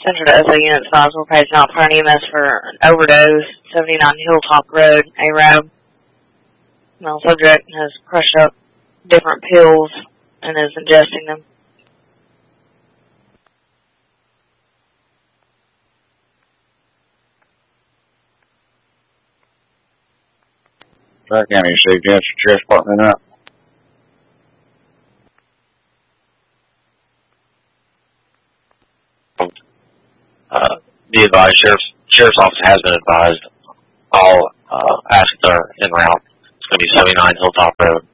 Central to SA Unit 5, we're paging out Pioneer EMS for an overdose, 79 Hilltop Road, ARAB. Male subject has crushed up different pills and is ingesting them. Clark County Safety and Sheriff's Department up. Be advised, Sheriff's Office has been advised all assets are en route. It's going to be 79 Hilltop Road.